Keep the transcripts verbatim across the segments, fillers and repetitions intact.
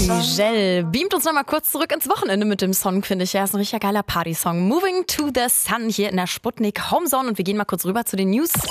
Gel beamt uns nochmal kurz zurück ins Wochenende mit dem Song, finde ich. Ja, ist ein richtig geiler Party-Song. Moving to the Sun hier in der Sputnik Homezone. Und wir gehen mal kurz rüber zu den News. M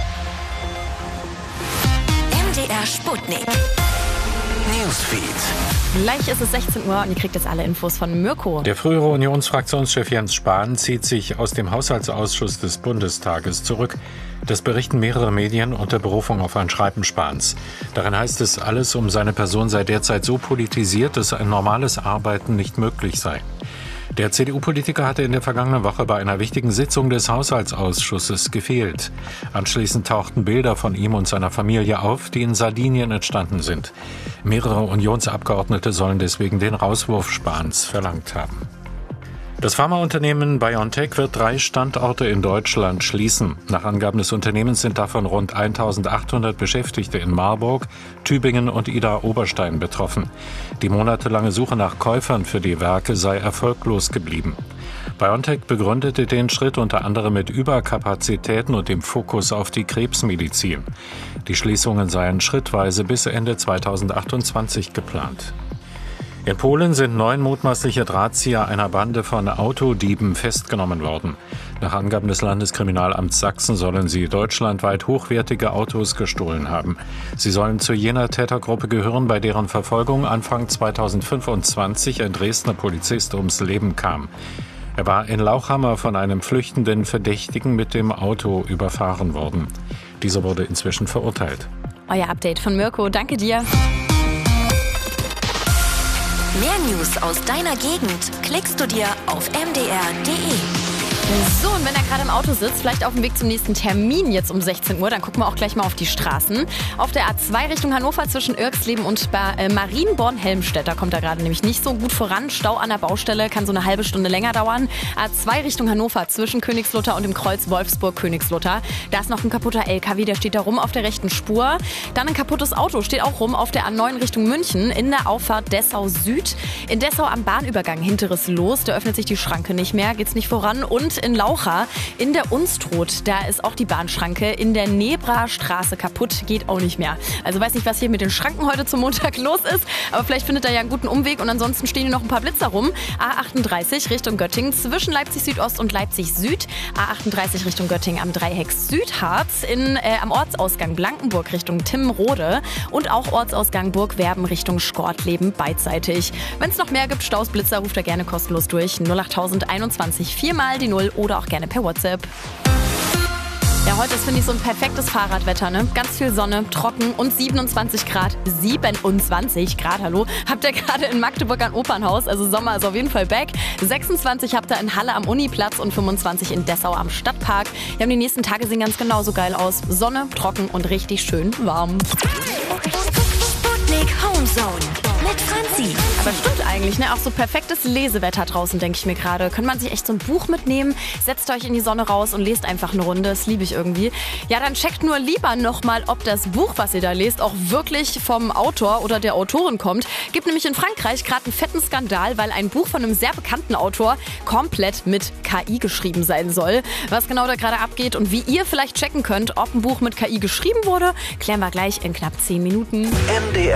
D R Sputnik Newsfeed. Gleich ist es sechzehn Uhr und ihr kriegt jetzt alle Infos von Mirko. Der frühere Unionsfraktionschef Jens Spahn zieht sich aus dem Haushaltsausschuss des Bundestages zurück. Das berichten mehrere Medien unter Berufung auf ein Schreiben Spahns. Darin heißt es, alles um seine Person sei derzeit so politisiert, dass ein normales Arbeiten nicht möglich sei. Der C D U-Politiker hatte in der vergangenen Woche bei einer wichtigen Sitzung des Haushaltsausschusses gefehlt. Anschließend tauchten Bilder von ihm und seiner Familie auf, die in Sardinien entstanden sind. Mehrere Unionsabgeordnete sollen deswegen den Rauswurf Spahns verlangt haben. Das Pharmaunternehmen BioNTech wird drei Standorte in Deutschland schließen. Nach Angaben des Unternehmens sind davon rund eintausendachthundert Beschäftigte in Marburg, Tübingen und Idar-Oberstein betroffen. Die monatelange Suche nach Käufern für die Werke sei erfolglos geblieben. BioNTech begründete den Schritt unter anderem mit Überkapazitäten und dem Fokus auf die Krebsmedizin. Die Schließungen seien schrittweise bis Ende zweitausendachtundzwanzig geplant. In Polen sind neun mutmaßliche Drahtzieher einer Bande von Autodieben festgenommen worden. Nach Angaben des Landeskriminalamts Sachsen sollen sie deutschlandweit hochwertige Autos gestohlen haben. Sie sollen zu jener Tätergruppe gehören, bei deren Verfolgung Anfang zweitausendfünfundzwanzig ein Dresdner Polizist ums Leben kam. Er war in Lauchhammer von einem flüchtenden Verdächtigen mit dem Auto überfahren worden. Dieser wurde inzwischen verurteilt. Euer Update von Mirko, danke dir. Mehr News aus deiner Gegend klickst du dir auf m d r punkt d e. So, und wenn er gerade im Auto sitzt, vielleicht auf dem Weg zum nächsten Termin jetzt um sechzehn Uhr, dann gucken wir auch gleich mal auf die Straßen. Auf der A zwei Richtung Hannover zwischen Irksleben und ba- äh, Marienborn-Helmstedt, da kommt er gerade nämlich nicht so gut voran. Stau an der Baustelle, kann so eine halbe Stunde länger dauern. A zwei Richtung Hannover zwischen Königslutter und dem Kreuz Wolfsburg-Königslutter. Da ist noch ein kaputter L K W, der steht da rum auf der rechten Spur. Dann ein kaputtes Auto steht auch rum auf der A neun Richtung München in der Auffahrt Dessau Süd. In Dessau am Bahnübergang hinteres Los, da öffnet sich die Schranke nicht mehr, geht's nicht voran. Und in Laucha in der Unstrut, da ist auch die Bahnschranke in der Nebra-Straße kaputt, geht auch nicht mehr. Also weiß nicht, was hier mit den Schranken heute zum Montag los ist, aber vielleicht findet er ja einen guten Umweg und ansonsten stehen hier noch ein paar Blitzer rum. A achtunddreißig Richtung Göttingen zwischen Leipzig Südost und Leipzig Süd. A achtunddreißig Richtung Göttingen am Dreieck Südharz, in, äh, am Ortsausgang Blankenburg Richtung Timmrode und auch Ortsausgang Burgwerben Richtung Schkortleben beidseitig. Wenn es noch mehr gibt, Staus, Blitzer, ruft er gerne kostenlos durch. null acht einundzwanzig, viermal die Null oder auch gerne per WhatsApp. Ja, heute ist, finde ich, so ein perfektes Fahrradwetter, ne? Ganz viel Sonne, trocken und siebenundzwanzig Grad. siebenundzwanzig Grad, hallo? Habt ihr gerade in Magdeburg ein Opernhaus, also Sommer ist auf jeden Fall back. sechsundzwanzig habt ihr in Halle am Uniplatz und fünfundzwanzig in Dessau am Stadtpark. Ja, die nächsten Tage sehen ganz genauso geil aus. Sonne, trocken und richtig schön warm. Sputnik Homezone mit Franzi. Aber stimmt eigentlich, ne? Auch so perfektes Lesewetter draußen, denke ich mir gerade. Kann man sich echt so ein Buch mitnehmen, setzt euch in die Sonne raus und lest einfach eine Runde. Das liebe ich irgendwie. Ja, dann checkt nur lieber nochmal, ob das Buch, was ihr da lest, auch wirklich vom Autor oder der Autorin kommt. Gibt nämlich in Frankreich gerade einen fetten Skandal, weil ein Buch von einem sehr bekannten Autor komplett mit K I geschrieben sein soll. Was genau da gerade abgeht und wie ihr vielleicht checken könnt, ob ein Buch mit K I geschrieben wurde, klären wir gleich in knapp zehn Minuten. M D R